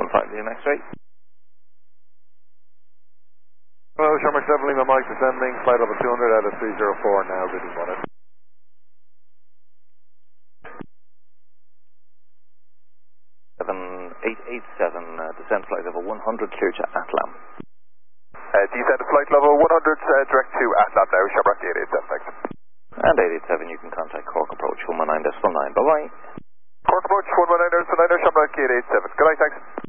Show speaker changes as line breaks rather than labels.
875 Lima X-ray.
Hello, Shamrock 7 Lima Mike descending, flight level 200 out of 304 now, reading 1.
7887, descent flight level 100, clear to Atlam.
Descend flight level 100, direct to Atlam now, Shamrock 887, thanks.
And 887, you can contact Cork Approach 119.9, bye-bye.
Cork Approach 119.9, Shamrock 887, good night, thanks.